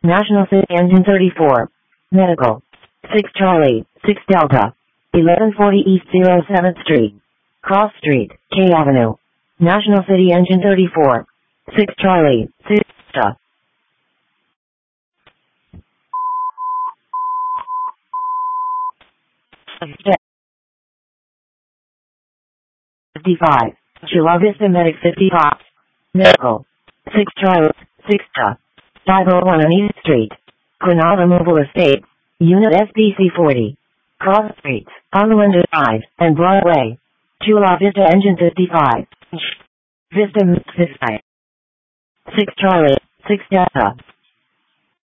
National City Engine 34. Medical. 6 Charlie, 6 Delta. 1140 East 07th Street. Cross Street, K Avenue. National City Engine 34. 6 Charlie, 6 Delta. 55. Chula Vista Medic 55. Medical. 6 Charlie, 6 Delta. 501 on East Street. Quinal Removal Estate. Unit SPC 40. Cross Streets, on the Window Drive, and Broadway. Chula Vista Engine 55. Vista 6 Charlie, 6 Delta.